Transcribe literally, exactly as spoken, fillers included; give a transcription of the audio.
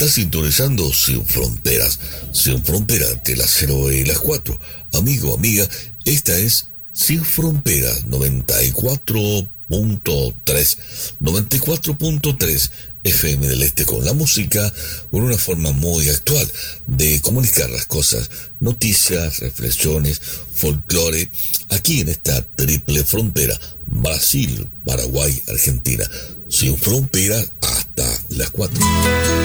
Está sintonizando Sin Fronteras, Sin Fronteras entre las cero y las cuatro. Amigo, amiga, esta es Sin Fronteras noventa y cuatro punto tres, noventa y cuatro punto tres F M del Este, con la música, con una forma muy actual de comunicar las cosas, noticias, reflexiones, folclore, aquí en esta triple frontera, Brasil, Paraguay, Argentina. Sin Fronteras hasta las cuatro.